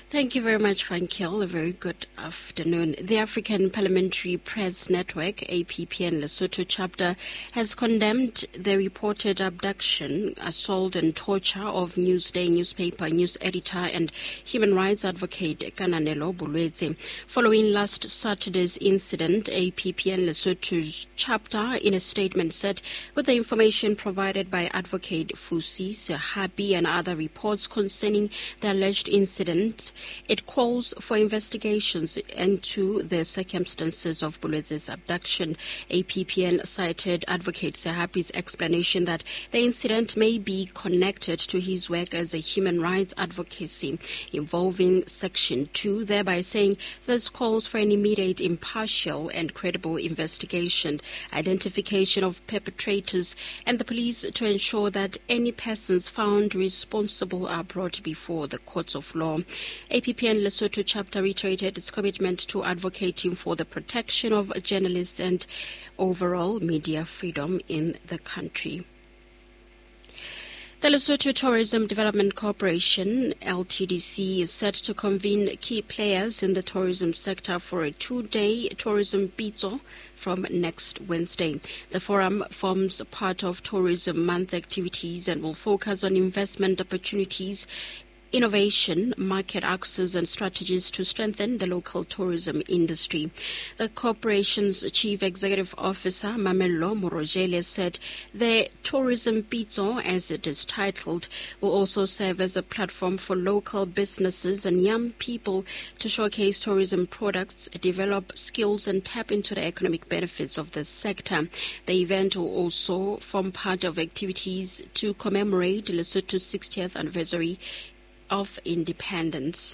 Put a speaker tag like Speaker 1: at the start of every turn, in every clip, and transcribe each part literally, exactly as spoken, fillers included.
Speaker 1: Thank you very much, Fankel. A very good afternoon. The African Parliamentary Press Network, A P P N Lesotho chapter, has condemned the reported abduction, assault and torture of Newsday newspaper news editor and human rights advocate Kananelo Bulweze. Following last Saturday's incident, A P P N Lesotho's chapter, in a statement, said, with the information provided by Advocate Fusi Sehapi and other reports concerning the alleged incident, it calls for investigations into the circumstances of Bulweze's abduction. A P P N cited Advocate Sehapi's explanation that the incident may be connected to his work as a human rights advocacy involving Section two, thereby saying this calls for an immediate, impartial and credible investigation, identification of perpetrators, and the police to ensure that any persons found responsible are brought before the courts of law. A P P N Lesotho chapter reiterated its commitment to advocating for the protection of journalists and overall media freedom in the country. The Lesotho Tourism Development Corporation, L T D C, is set to convene key players in the tourism sector for a two-day tourism pitso from next Wednesday. The forum forms part of Tourism Month activities and will focus on investment opportunities, innovation, market access and strategies to strengthen the local tourism industry. The corporation's Chief Executive Officer, Mamello Morojele, said the Tourism Pitso, as it is titled, will also serve as a platform for local businesses and young people to showcase tourism products, develop skills and tap into the economic benefits of the sector. The event will also form part of activities to commemorate Lesotho's sixtieth anniversary of independence.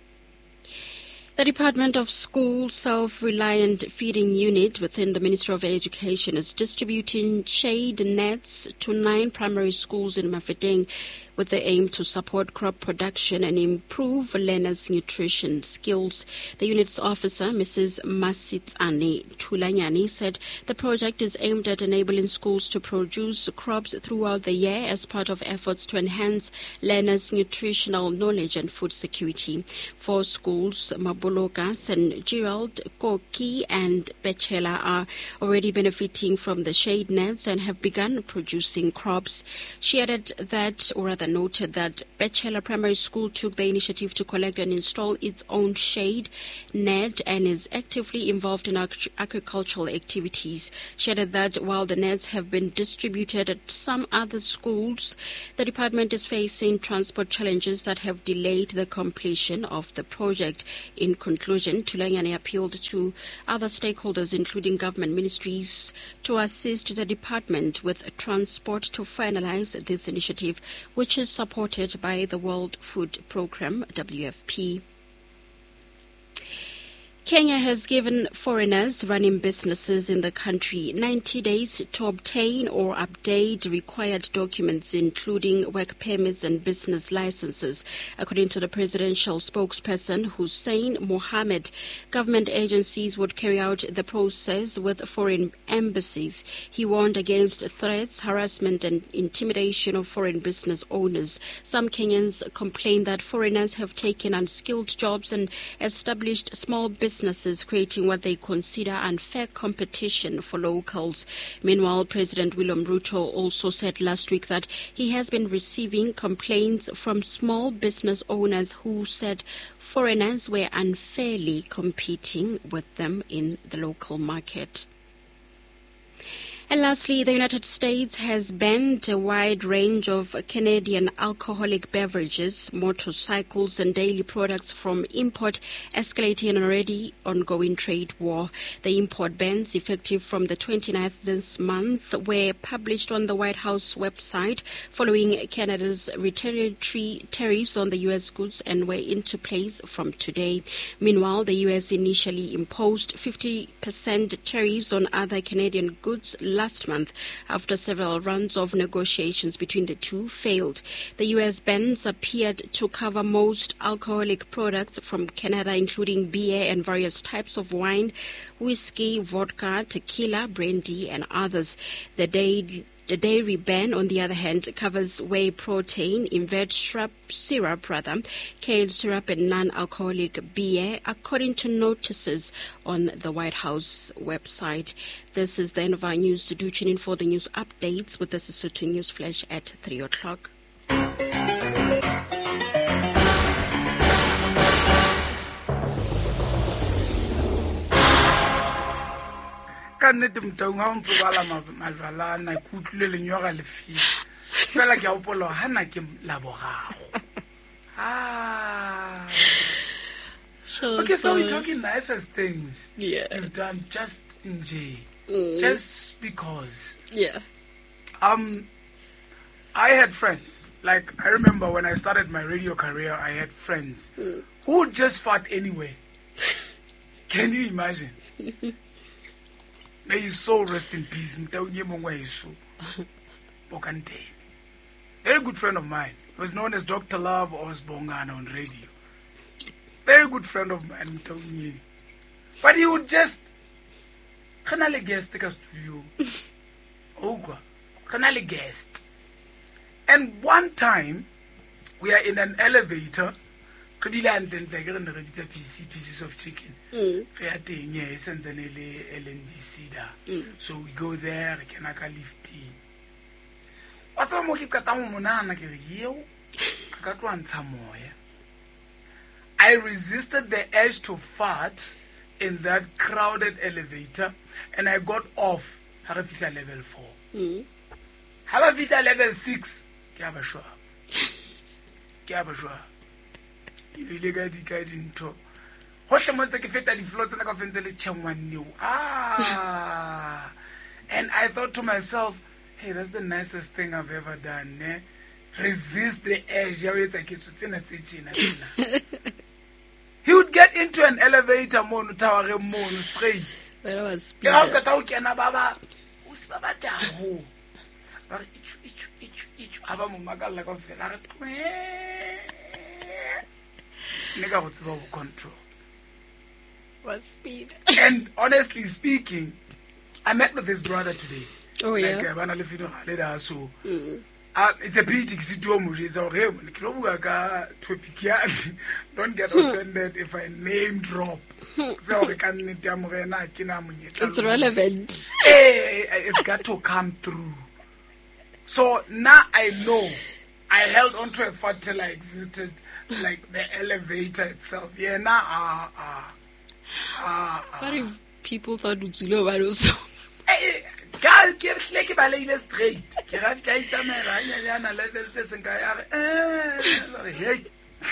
Speaker 1: The Department of School Self-Reliant Feeding Unit within the Ministry of Education is distributing shade nets to nine primary schools in Mafeteng with the aim to support crop production and improve learners' nutrition skills. The unit's officer, Missus Masitsane Tulanyani, said the project is aimed at enabling schools to produce crops throughout the year as part of efforts to enhance learners' nutritional knowledge and food security. Four schools, Maboloka, Saint Gerald, Koki and Bechela, are already benefiting from the shade nets and have begun producing crops. She added that, or rather noted that Bechela Primary School took the initiative to collect and install its own shade net and is actively involved in ag- agricultural activities. She added that while the nets have been distributed at some other schools, the department is facing transport challenges that have delayed the completion of the project. In conclusion, Tulanyani appealed to other stakeholders, including government ministries, to assist the department with transport to finalize this initiative, which is supported by the World Food Programme, W F P. Kenya has given foreigners running businesses in the country ninety days to obtain or update required documents, including work permits and business licenses. According to the presidential spokesperson, Hussein Mohammed, government agencies would carry out the process with foreign embassies. He warned against threats, harassment and intimidation of foreign business owners. Some Kenyans complain that foreigners have taken unskilled jobs and established small businesses businesses, creating what they consider unfair competition for locals. Meanwhile, President William Ruto also said last week that he has been receiving complaints from small business owners who said foreigners were unfairly competing with them in the local market. And lastly, the United States has banned a wide range of Canadian alcoholic beverages, motorcycles and daily products from import, escalating an already ongoing trade war. The import bans, effective from the twenty-ninth this month, were published on the White House website following Canada's retaliatory tariffs on the U S goods and were into place from today. Meanwhile, the U S initially imposed fifty percent tariffs on other Canadian goods last month after several rounds of negotiations between the two failed. The U S bans appeared to cover most alcoholic products from Canada, including beer and various types of wine, whiskey, vodka, tequila, brandy, and others. The day The dairy ban, on the other hand, covers whey protein, invert shrub syrup, rather, kale syrup, and non-alcoholic beer, according to notices on the White House website. This is the end of our news. Do tune in for the news updates with the Sesotho News Flash at three o'clock.
Speaker 2: Ka nnete motong ha o ntse bala majalana ke utlwile lenyoga le file fela ke a opolo hana ke labogago ah
Speaker 1: Sure,
Speaker 2: okay, so
Speaker 1: so
Speaker 2: we're talking nicest things
Speaker 1: Yeah.
Speaker 2: you've done just in J
Speaker 1: Mm.
Speaker 2: just because
Speaker 1: Yeah.
Speaker 2: um I had friends, like I remember when I started my radio career, I had friends
Speaker 1: Mm.
Speaker 2: who would just fart anyway. Can you imagine? May his soul rest in peace. Very good friend of mine. He was known as Doctor Love Osbongana on radio. Very good friend of mine. But he would just kanale guest take us to you. Oga. Kanale guest. And one time we are in an elevator. Pieces of chicken.
Speaker 1: Mm.
Speaker 2: Mm. So we go there, kenaka lifting. What's a moki katamu monana kiriyo? Kakatwanza moya. I resisted the urge to fart in that crowded elevator, and I got off Harafita level four.
Speaker 1: Mm.
Speaker 2: Harafita level six. Kiabashwa. Kiabashwa. Ah, and I thought to myself, hey, that's the nicest thing I've ever done. Eh? Resist the urge. He would get into an elevator mon tower mon straight.
Speaker 1: That was speed.
Speaker 2: Control.
Speaker 1: Was speed.
Speaker 2: And honestly speaking, I met with this brother today.
Speaker 1: Oh yeah.
Speaker 2: Like, uh, so
Speaker 1: Mm.
Speaker 2: uh, it's a pity. Don't get offended if I name drop.
Speaker 1: It's relevant.
Speaker 2: Hey, it's got to come through. So now I know. I held on to a fart till I exited, like the elevator itself. Yeah, now ah ah ah.
Speaker 1: What if people thought it's low, but also.
Speaker 2: Hey, guys, keep slicky ballet straight. Kiraf kai tamera yana level tesen kaya. Hey.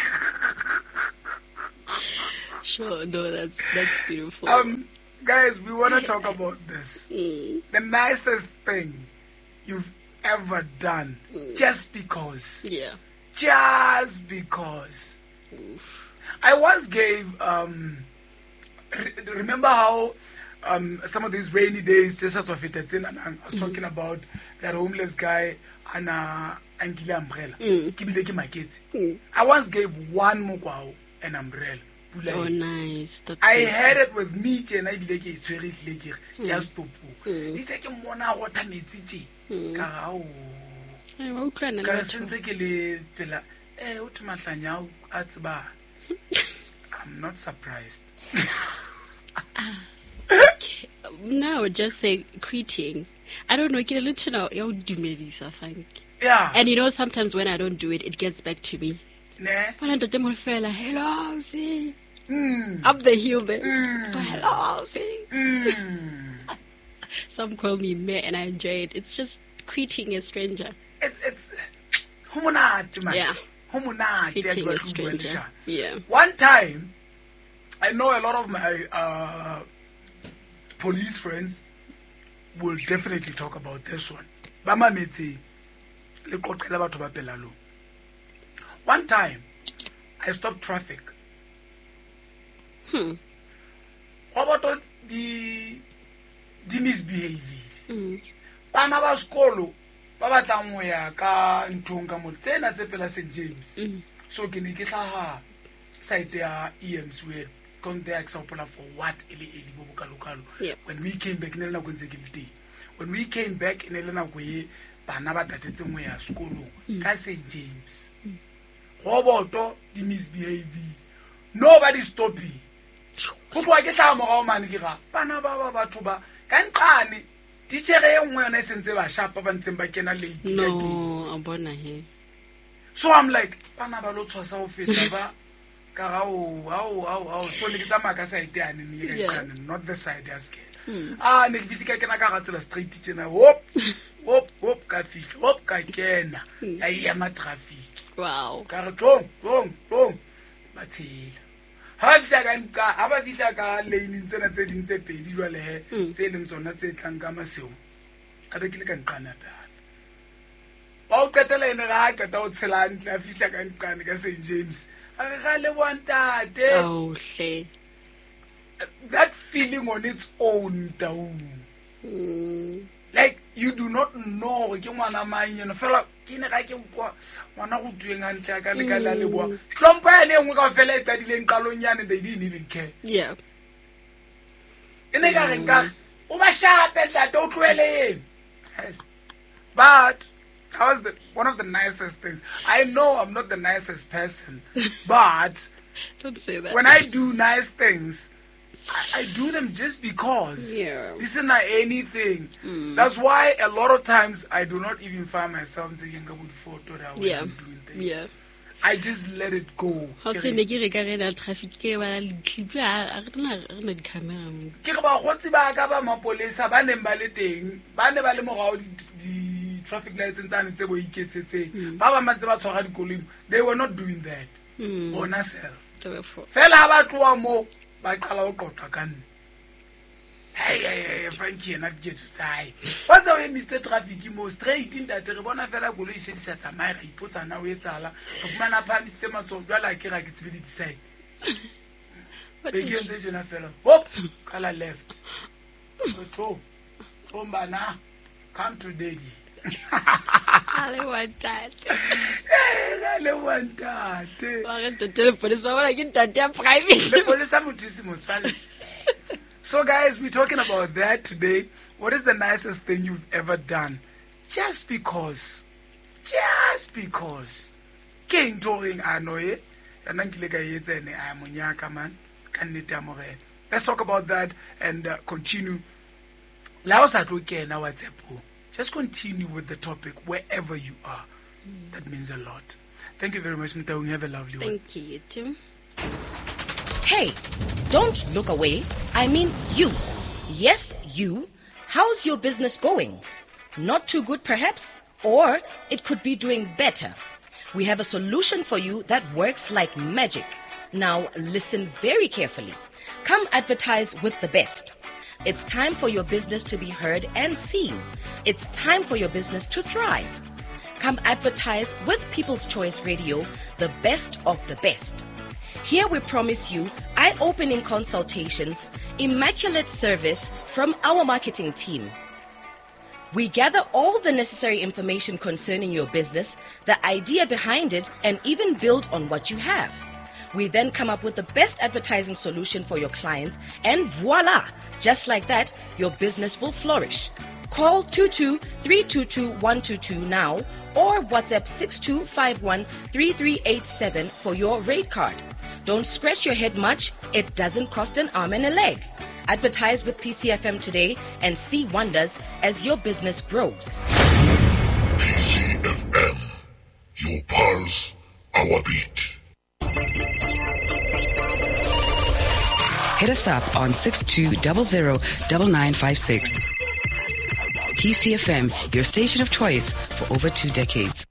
Speaker 1: Sure, no, that's that's beautiful.
Speaker 2: Um, guys, we want to talk about this.
Speaker 1: Mm.
Speaker 2: The nicest thing you've ever done,
Speaker 1: Mm.
Speaker 2: just because.
Speaker 1: Yeah.
Speaker 2: Just because.
Speaker 1: Oof.
Speaker 2: I once gave, um, re- remember how um, some of these rainy days, just sort of it, and I was talking about that homeless guy and uh, Angela umbrella.
Speaker 1: Mm.
Speaker 2: Kibile my kids.
Speaker 1: Mm.
Speaker 2: I once gave one mukwao an umbrella.
Speaker 1: Oh, nice. That's
Speaker 2: I
Speaker 1: good.
Speaker 2: had it with me, and I believe it's very clear. Just to put.
Speaker 1: Mm.
Speaker 2: It's like a mona water metsichi.
Speaker 1: Mm.
Speaker 2: Karao.
Speaker 1: Hey, wa utlwana le
Speaker 2: Ka
Speaker 1: batho.
Speaker 2: sentse ke le pela. Eh, o tmahlanya o a tseba. I'm not surprised.
Speaker 1: Now I would just say greeting. I don't know, ke le tshena ya o dumedisa, thank.
Speaker 2: Yeah.
Speaker 1: And you know, sometimes when I don't do it, it gets back to me.
Speaker 2: Ne?
Speaker 1: When ntate mo fela, hello, see.
Speaker 2: Mm.
Speaker 1: Up the hill there.
Speaker 2: Mm.
Speaker 1: So hello, see.
Speaker 2: Mm.
Speaker 1: Some call me me, and I enjoy it. It's just greeting a stranger.
Speaker 2: It's it's humonate man.
Speaker 1: Yeah.
Speaker 2: Humonate
Speaker 1: Greeting a
Speaker 2: ya
Speaker 1: stranger. Yeah.
Speaker 2: One time, I know a lot of my uh, police friends will definitely talk about this one. Bama metsi le qoqela batho ba pela lo. One time, I stopped traffic.
Speaker 1: Hmm.
Speaker 2: What about the the misbehavior?
Speaker 1: Mm.
Speaker 2: Bana ba skolo ba batlang ho ya ka nthong ka mo tsena tse pela Saint James.
Speaker 1: Mm.
Speaker 2: So ke ne ke tla site ya E M S we contact Sao Paulo for what ele eli bo bokalokalo.
Speaker 1: Yep.
Speaker 2: When we came back nela go ntse ke le teng. when we came back in Elena Gwe, Banaba Tatetungwe school, Saint James. Roboto, the misbehaving. Nobody stopping. Who I get out of Manigira, Banaba Batuba, Kankani, teacher, when I sent a sharp and Sembakena lady.
Speaker 1: No, I'm born here.
Speaker 2: So I'm like, Panabalo was so fit, never. Oh, oh, oh, oh, so it's a magazine, not the side as get. Ah, Nick Vitica can I to the street teacher. Whoop, whoop, whoop, coffee, whoop, Kakena. I am a traffic.
Speaker 1: Wow.
Speaker 2: Carton, boom, boom. But he. Half second car, have a visa lane in Senate in the pay, usually telling so not say Kankama so. Catholic and Canada. All Catalan and I cut out Celan, Lafisa and Canica Saint James. I really want that.
Speaker 1: Oh, say.
Speaker 2: That feeling on its own, down.
Speaker 1: Mm.
Speaker 2: Like you do not know, you want to mind, you know, fellow, you know, like you want to do and take a little. Company and we got fellow that didn't Calonian and they didn't even care.
Speaker 1: Yeah.
Speaker 2: In the car, oh, my sharp and that don't really. But that was the, one of the nicest things. I know I'm not the nicest person, but
Speaker 1: don't say that.
Speaker 2: When I do nice things, I, I do them just because.
Speaker 1: Yeah.
Speaker 2: This is not anything.
Speaker 1: Mm.
Speaker 2: That's why a lot of times I do not even find myself thinking I would photo that way
Speaker 1: yeah.
Speaker 2: I'm doing things.
Speaker 1: Yeah.
Speaker 2: I just let it go.
Speaker 1: How to make it a traffic care while clip a camera.
Speaker 2: Kiraba Hoti Bagaba Mapolisa, Banembalete, Banebale the traffic lights and San Sebo Ikete, Baba Matsaba Torad Kolim. They were not doing that.
Speaker 1: Mm.
Speaker 2: On herself.
Speaker 1: Fell
Speaker 2: about two more by Kalaokotakan. Hey, hey, hey, thank you, not get to tie. What's the way Mister Traffic most straight in that Rebona Fella Goli says at Amara, he puts an away tala of Manapa, Mister Mato, like Kirakitsbility say. Begins the general fellow. Whoop, Kala left. Oh, Tombana, come to Daddy.
Speaker 1: I want that.
Speaker 2: I want that.
Speaker 1: I want to tell the police I get that damn private.
Speaker 2: The police are muchísimos. So, guys, we're talking about that today. What is the nicest thing you've ever done? Just because. Just because. King touring anoye. Let's talk about that and uh, continue. Just continue with the topic wherever you are. Mm. That means a lot. Thank you very much, Mtaung. Have a lovely one.
Speaker 1: Thank you, Tim.
Speaker 3: Hey, don't look away. I mean you. Yes, you. How's your business going? Not too good, perhaps? Or it could be doing better. We have a solution for you that works like magic. Now, listen very carefully. Come advertise with the best. It's time for your business to be heard and seen. It's time for your business to thrive. Come advertise with People's Choice Radio, the best of the best. Here we promise you eye-opening consultations, immaculate service from our marketing team. We gather all the necessary information concerning your business, the idea behind it, and even build on what you have. We then come up with the best advertising solution for your clients, and voila! Just like that, your business will flourish. Call two two three two two one two two now or WhatsApp six two five one three three eight seven for your rate card. Don't scratch your head much. It doesn't cost an arm and a leg. Advertise with P C F M today and see wonders as your business grows.
Speaker 4: P C F M, your pulse, our beat.
Speaker 5: Hit us up on six two zero zero nine nine five six. P C F M, your station of choice for over two decades.